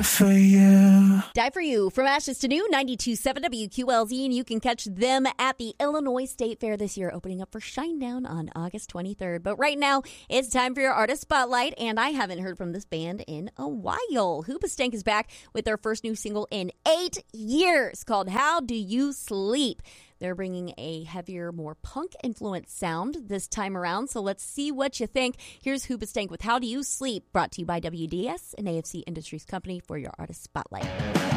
for you. Die for You from Ashes to New, 92.7 WQLZ, and you can catch them at the Illinois State Fair this year, opening up for Shinedown on August 23rd. But right now, it's time for your Artist Spotlight, and I haven't heard from this band in a while. Hoobastank is back with their first new single in 8 years called How Do You Sleep? They're bringing a heavier, more punk-influenced sound this time around, so let's see what you think. Here's Hoobastank with How Do You Sleep, brought to you by WDS, an AFC Industries company, for your Artist Spotlight.